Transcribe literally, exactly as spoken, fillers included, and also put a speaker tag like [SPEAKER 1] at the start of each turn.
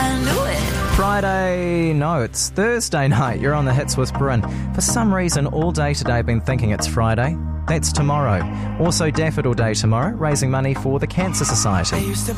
[SPEAKER 1] I knew it.
[SPEAKER 2] Friday, no, it's Thursday night. You're on the Hits Whisperer, and for some reason all day today I've been thinking it's Friday. That's tomorrow. Also Daffodil Day tomorrow, raising money for the Cancer Society.